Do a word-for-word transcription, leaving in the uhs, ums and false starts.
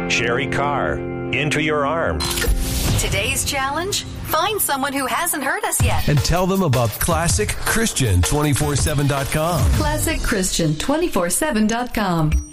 Sherry Carr, Into Your Arms. Today's challenge? Find someone who hasn't heard us yet. And tell them about Classic Christian two forty-seven dot com. Classic Christian two forty-seven dot com.